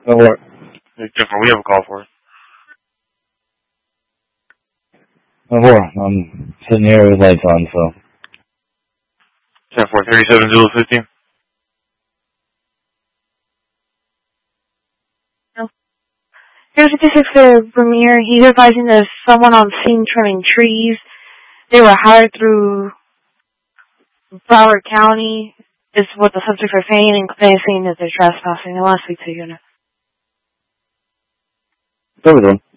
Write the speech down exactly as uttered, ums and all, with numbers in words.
No what? Hey, Jennifer, we have a call for it. No more. I'm sitting here with lights on, so. ten four thirty-seven Zulu fifteen. Here's a fifty-six for Premier. He's advising there's someone on scene trimming trees. They were hired through Broward County, is what the subjects are saying, and they're saying that they're trespassing. They want to speak to you. Go with them.